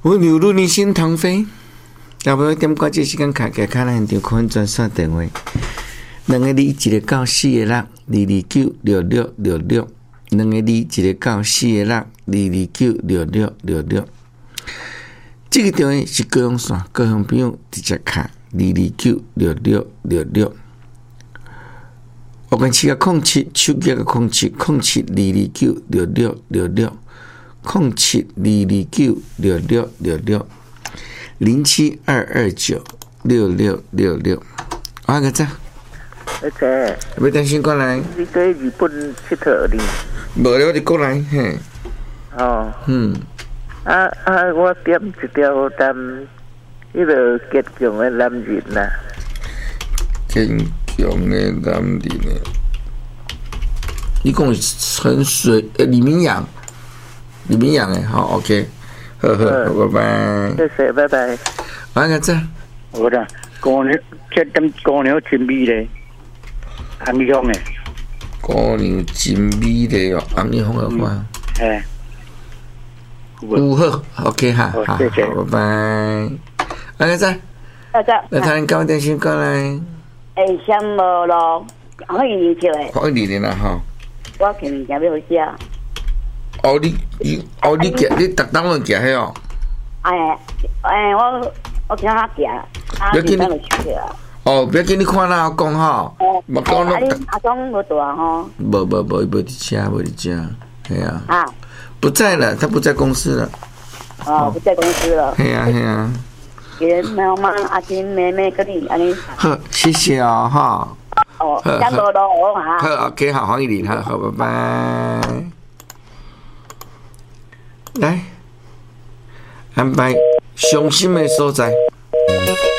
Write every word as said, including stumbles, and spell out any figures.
我流入你心腾飞，要不要点关这时间卡给看现场可以转线电话，两个二一个九四个六二二九六六六六，两个二一个九四个六二二九六六六六。这个电话是高雄线，高雄朋友直接卡二二九六六六六。我跟七个空七，手机个空七，空七二二九六六六六，空七二二九六六六六，零七二二九六六六六。我个咋？ 而且， 要担心过来。 你在日本佚佗哩？ 无了，你过来嘿。 哦。 嗯。 啊啊！我点一条谈迄个结强的男人呐。 坚强的男人呢？你讲陈水呃李明阳，李明阳诶，好 OK， 呵呵，拜拜。 谢谢，拜拜。 我个咋？ 我的姑娘，这点姑娘真美嘞，红香诶。 姑娘真美丽哦，红香的花。 哎。 有好 ，OK 哈，好， 谢谢， 拜拜。我个咋？ 大家来谈高电信过来。 诶，什么咯？黄玉玲笑诶。 黄玉玲啦，吼。 我今物件要好食。 哦，你你哦，你夹你特登去夹迄哦。 哎哎，我我今仔夹，啊，你等就出去啊。 哦，不要紧，你看哪有讲吼。 哦。 莫讲咯。阿公无大吼。 无无无，伊无伫遮，无伫遮，系啊。 啊。 不在了，他不在公司了。 哦，不在公司了。 系啊系啊。 给妈妈、阿金、妹妹跟你安尼。 好，谢谢哦，哈。 哦，讲多多哦哈。 好 ，OK， 好，黄玉玲，好好，拜拜。来，安排伤心的所在。